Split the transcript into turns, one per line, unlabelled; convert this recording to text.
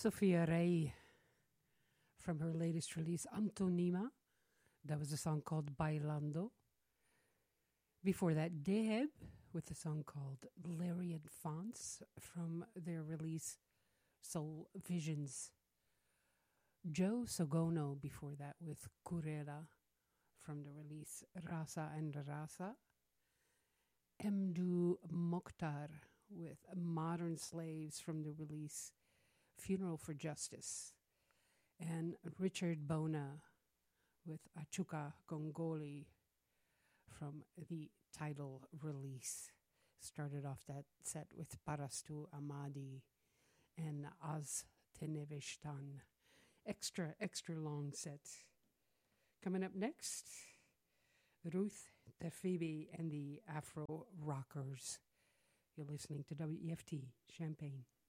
Sophia Rey from her latest release, Antonima. That was a song called Bailando. Before that, Deheb with a song called Larian Fonts from their release Soul Visions. Joe Sogono before that with Curera from the release Rasa and Rasa. Mdu Mokhtar with Modern Slaves from the release Funeral for Justice. And Richard Bona with Achuka Gongoli from the title release. Started off that set with Parastu Amadi and Az Tenevishtan. Extra long set. Coming up next, Ruth Tefibi and the Afro Rockers. You're listening to WEFT Champaign.